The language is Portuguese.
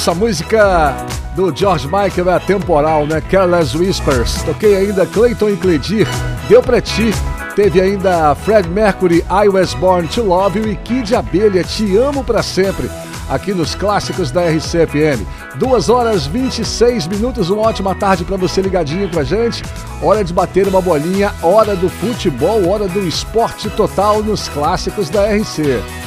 Essa música do George Michael é atemporal, né? Careless Whispers. Toquei ainda Clayton e Cledir, Deu Pra Ti. Teve ainda Fred Mercury, I Was Born to Love You e Kid Abelha, Te Amo Pra Sempre, aqui nos clássicos da RCFM. 2h26, uma ótima tarde para você ligadinho com a gente. Hora de bater uma bolinha, hora do futebol, hora do esporte total nos clássicos da RC.